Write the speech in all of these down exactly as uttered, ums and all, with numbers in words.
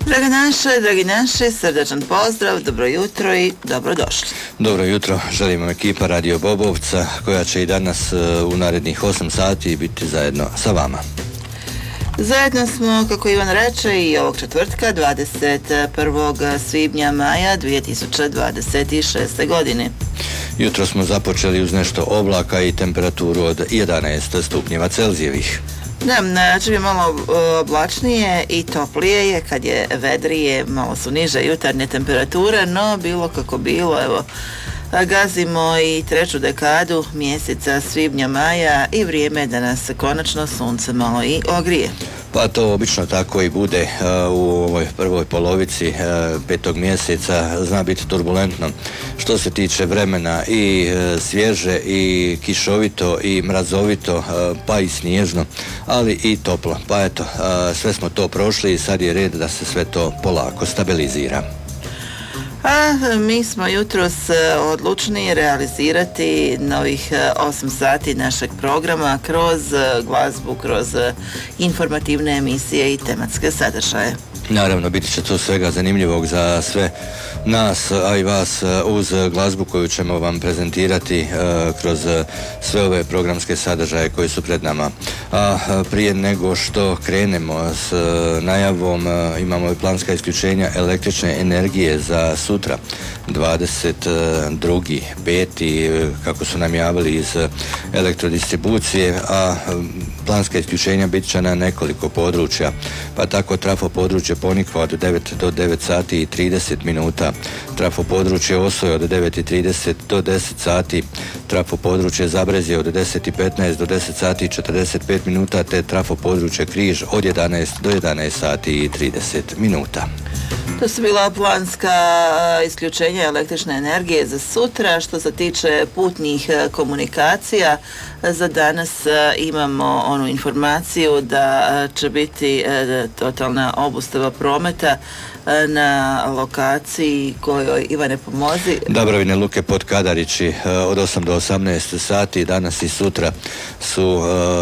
Dragi naše, dragi naši, srdačan pozdrav, dobro jutro i dobrodošli. Dobro jutro, želimo ekipa Radio Bobovca koja će i danas u narednih osam sati biti zajedno sa vama. Zajedno smo, kako Ivan reče, i ovog četvrtka, dvadeset prvog svibnja maja dvije tisuće dvadeset šeste. godine. Jutro smo započeli uz nešto oblaka i temperaturu od jedanaest stupnjeva Celzijevih. Da, znači je malo oblačnije i toplije je, kad je vedrije, malo su niže jutarnje temperature, no bilo kako bilo, evo, gazimo i treću dekadu mjeseca svibnja maja i vrijeme je da nas konačno sunce malo i ogrije. Pa to obično tako i bude uh, u ovoj prvoj polovici uh, petog mjeseca, zna biti turbulentno što se tiče vremena i uh, svježe i kišovito i mrazovito, uh, pa i snježno, ali i toplo. Pa eto, uh, sve smo to prošli i sad je red da se sve to polako stabilizira. A mi smo jutros odlučni realizirati novih osam sati našeg programa kroz glazbu, kroz informativne emisije i tematske sadržaje. Naravno, biti će to svega zanimljivog za sve nas, a i vas, uz glazbu koju ćemo vam prezentirati uh, kroz sve ove programske sadržaje koji su pred nama. A prije nego što krenemo s uh, najavom, uh, imamo i planska isključenja električne energije za sutra, dvadeset drugi peti kako su nam javili iz elektrodistribucije, a planska isključenja bit će na nekoliko područja, pa tako trafo područje Ponikva od devet do devet sati i trideset minuta, trafo područje Osoj od devet i trideset do deset sati, trafo područje Zabrezje od deset i petnaest do deset sati i četrdeset pet minuta, te trafo područje Križ od jedanaest do jedanaest sati i trideset minuta. To su bila planska isključenja električne energije za sutra. Što se tiče putnih komunikacija, za danas imamo onu informaciju da će biti totalna obustava prometa na lokaciji kojoj, Ivane, pomozi. Dabrovine luke Potkadarići od osam do osamnaest sati danas i sutra su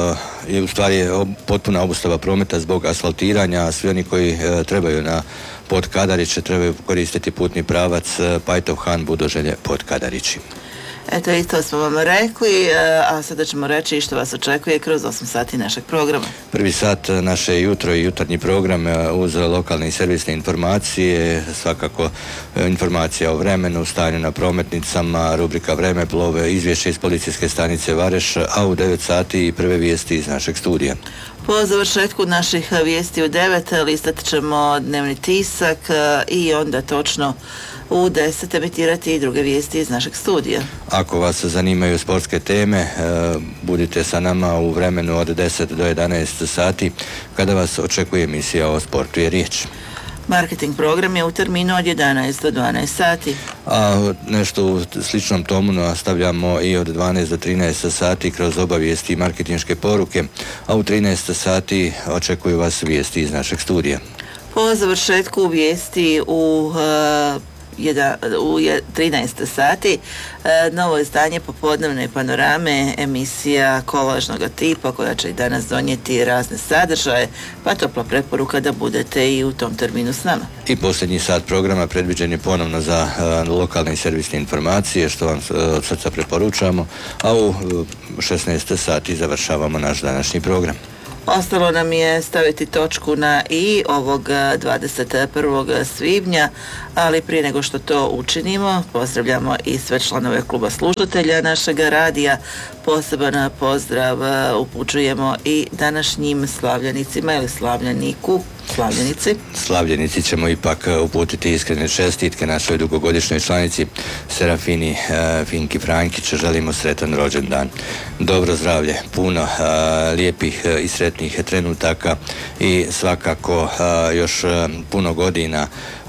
je u stvari potpuna obustava prometa zbog asfaltiranja, a svi oni koji trebaju na Potkadariće trebaju koristiti putni pravac Pajtov Han Budoželje Potkadarići. Eto, i to smo vam rekli, a sada ćemo reći što vas očekuje kroz osam sati našeg programa. Prvi sat naše jutro i jutarnji program uz lokalne i servisne informacije, svakako informacija o vremenu, stanju na prometnicama, rubrika Vreme plove, izvješće iz policijske stanice Vareš, a u devet sati prve vijesti iz našeg studija. Po završetku naših vijesti u devet listat ćemo dnevni tisak i onda točno u deset emitirati i druge vijesti iz našeg studija. Ako vas zanimaju sportske teme, budite sa nama u vremenu od deset do jedanaest sati kada vas očekuje emisija o sportu je riječ. Marketing program je u terminu od jedanaest do dvanaest sati. A nešto u sličnom tomu nastavljamo i od dvanaest do trinaest sati kroz obavijesti i marketinške poruke, a u trinaest sati očekuju vas vijesti iz našeg studija. Po završetku vijesti u uh, Jedna, u trinaest sati novo izdanje popodnevne panorame, emisija kolažnog tipa koja će i danas donijeti razne sadržaje, pa topla preporuka da budete i u tom terminu s nama. I posljednji sat programa predviđen je ponovno za uh, lokalne i servisne informacije, što vam uh, od srca preporučamo, a u uh, šesnaest sati završavamo naš današnji program. Ostalo nam je staviti točku na i ovog dvadeset prvog svibnja, ali prije nego što to učinimo, pozdravljamo i sve članove kluba slušatelja našeg radija. Poseban pozdrav upućujemo i današnjim slavljenicima ili slavljeniku. Slavljenici. Slavljenici ćemo ipak uputiti iskrene čestitke našoj dugogodišnjoj članici Serafini uh, Finki Frankić. Želimo sretan rođendan, dobro zdravlje, puno uh, lijepih uh, i sretnih trenutaka i svakako uh, još uh, puno godina uh,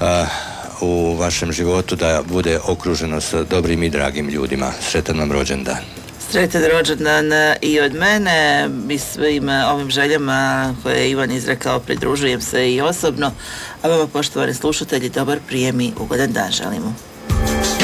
u vašem životu da bude okruženo s dobrim i dragim ljudima. Sretan vam rođendan. Sretan rođendan i od mene, i svim ovim željama koje je Ivan izrekao pridružujem se i osobno, a vama, poštovani slušatelji, dobar prijem i ugodan dan želimo.